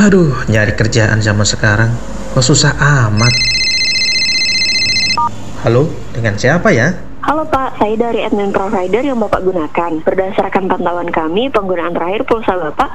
Aduh, nyari kerjaan zaman sekarang kok susah amat. Halo, dengan siapa ya? Halo Pak, saya dari admin provider yang Bapak gunakan. Berdasarkan pantauan kami, penggunaan terakhir pulsa Bapak